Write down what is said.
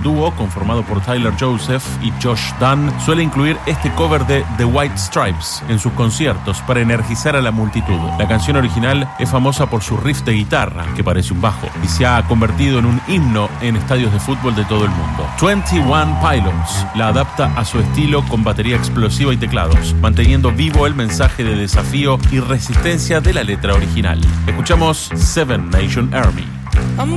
dúo, conformado por Tyler Joseph y Josh Dun, suele incluir este cover de The White Stripes en sus conciertos para energizar a la multitud. La canción original es famosa por su riff de guitarra, que parece un bajo, y se ha convertido en un himno en estadios de fútbol de todo el mundo. 21 Pilots la adapta a su estilo con batería explosiva y teclados, manteniendo vivo el mensaje de desafío y resistencia de la letra original. Escuchamos Seven Nation Army. I'm